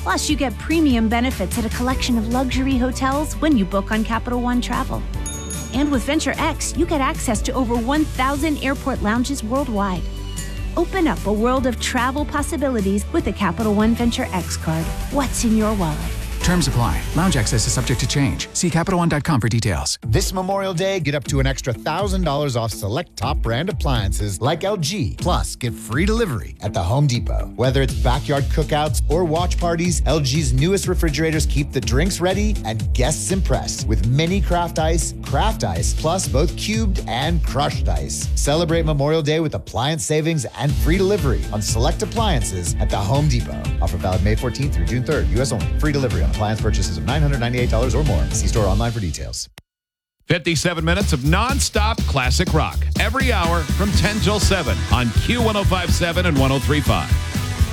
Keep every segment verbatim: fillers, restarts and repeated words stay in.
Plus, you get premium benefits at a collection of luxury hotels when you book on Capital One Travel. And with Venture X, you get access to over one thousand airport lounges worldwide. Open up a world of travel possibilities with a Capital One Venture X card. What's in your wallet? Terms apply. Lounge access is subject to change. See Capital One dot com for details. This Memorial Day, get up to an extra one thousand dollars off select top brand appliances like L G. Plus, get free delivery at the Home Depot. Whether it's backyard cookouts or watch parties, L G's newest refrigerators keep the drinks ready and guests impressed with mini craft ice, craft ice, plus both cubed and crushed ice. Celebrate Memorial Day with appliance savings and free delivery on select appliances at the Home Depot. Offer valid May fourteenth through June third. U S only. Free delivery on appliance purchases of nine hundred ninety-eight dollars or more. See store online for details. fifty-seven minutes of nonstop classic rock every hour from ten till seven on Q one oh five point seven and one oh three point five.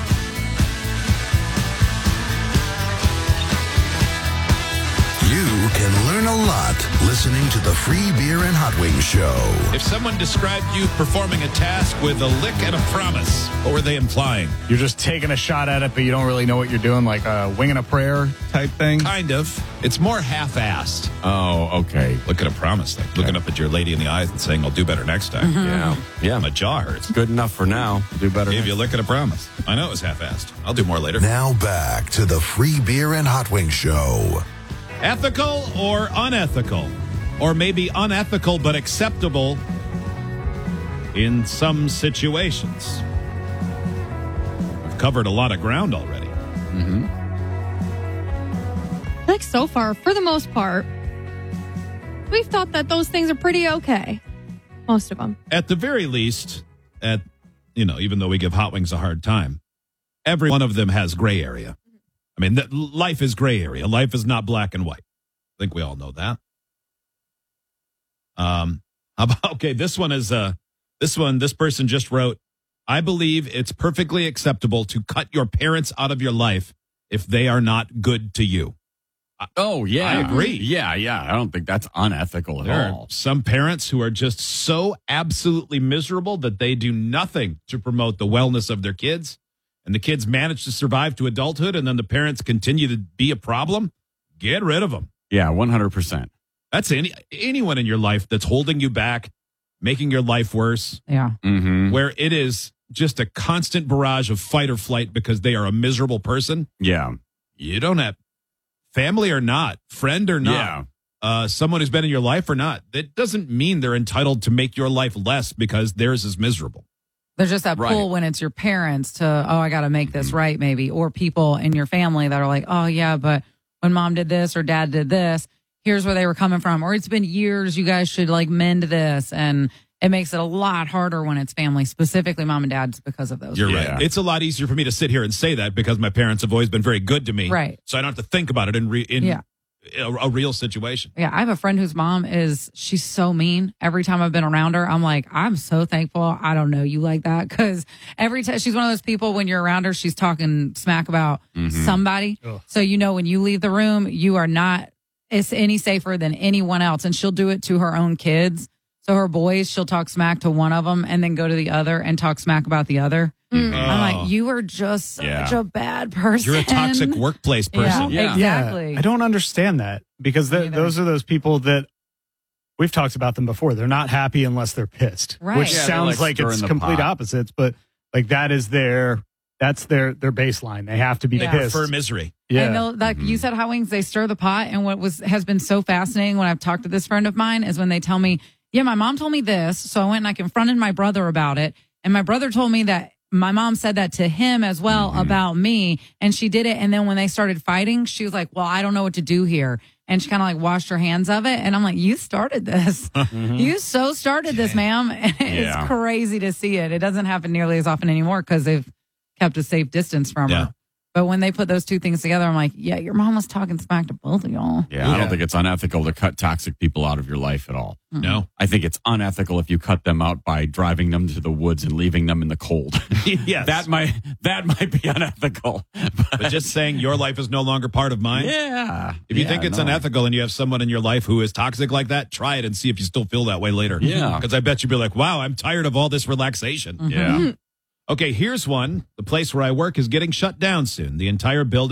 You can learn a lot listening to the Free Beer and Hot Wings Show. If someone described you performing a task with a lick and a promise, what were they implying? You're just taking a shot at it, but you don't really know what you're doing, like a winging a prayer type thing? Kind of. It's more half-assed. Oh, okay. Look at a promise, like looking up at your lady in the eyes and saying, I'll do better next time. Mm-hmm. Yeah. Yeah, my jaw hurts. Good enough for now. Do better. Gave you a lick and a promise. I know it was half-assed. I'll do more later. Now back to the Free Beer and Hot Wings Show. Ethical or unethical? Or maybe unethical but acceptable in some situations. We've covered a lot of ground already. Mm-hmm. I think so far, for the most part, we've thought that those things are pretty okay. Most of them. At the very least, at you know, even though we give Hot Wings a hard time, every one of them has gray area. I mean, th- life is gray area. Life is not black and white. I think we all know that. Um, how about, okay, this one is, uh, this one, this person just wrote, I believe it's perfectly acceptable to cut your parents out of your life if they are not good to you. Oh, yeah. I agree. Yeah, yeah. I don't think that's unethical at There all. are some parents who are just so absolutely miserable that they do nothing to promote the wellness of their kids. And the kids manage to survive to adulthood, and then the parents continue to be a problem. Get rid of them. Yeah, one hundred percent. That's any anyone in your life that's holding you back, making your life worse, Yeah. Mm-hmm. where it is just a constant barrage of fight or flight because they are a miserable person. Yeah. You don't have family or not, friend or not, Yeah. uh, someone who's been in your life or not. That doesn't mean they're entitled to make your life less because theirs is miserable. There's just that Right. pull when it's your parents to, oh, I got to make this right, maybe, or people in your family that are like, oh, yeah, but when mom did this or dad did this, here's where they were coming from. Or it's been years, you guys should like mend this. And it makes it a lot harder when it's family, specifically mom and dad's because of those. You're Yeah. right. It's a lot easier for me to sit here and say that because my parents have always been very good to me. Right. So I don't have to think about it in, re- in Yeah. a, a real situation. Yeah, I have a friend whose mom is, she's so mean. Every time I've been around her, I'm like, I'm so thankful I don't know you like that. Because every time, she's one of those people, when you're around her, she's talking smack about somebody. Ugh. So you know when you leave the room, you are not it's any safer than anyone else. And she'll do it to her own kids. So her boys, she'll talk smack to one of them and then go to the other and talk smack about the other. Mm. I'm Oh. like, you are just such Yeah. a bad person. You're a toxic workplace person. Yeah, Yeah. exactly. Yeah, I don't understand that because Me th- neither. those are those people that we've talked about them before. They're not happy unless they're pissed, Right. which Yeah, they're sounds like like, it's stirring the complete pot. opposites, but like that is their that's their their baseline. They have to be They Yeah. pissed. prefer misery. Yeah. And they'll, like you said, Hot Wings, they stir the pot. And what was has been so fascinating when I've talked to this friend of mine is when they tell me, yeah, my mom told me this. So I went and I confronted my brother about it. And my brother told me that my mom said that to him as well about me. And she did it. And then when they started fighting, she was like, well, I don't know what to do here. And she kind of like washed her hands of it. And I'm like, you started this. You so started this, ma'am. And Yeah. it's crazy to see it. It doesn't happen nearly as often anymore because they've kept a safe distance from Yeah. her. But when they put those two things together, I'm like, yeah, your mom was talking smack to both of y'all. Yeah, I Yeah. don't think it's unethical to cut toxic people out of your life at all. No. I think it's unethical if you cut them out by driving them to the woods and leaving them in the cold. Yes. that might that might be unethical. But just saying your life is no longer part of mine. Yeah. If you Yeah, think it's no. unethical and you have someone in your life who is toxic like that, try it and see if you still feel that way later. Yeah. Because I bet you'd be like, wow, I'm tired of all this relaxation. Yeah. Okay, here's one. The place where I work is getting shut down soon. The entire building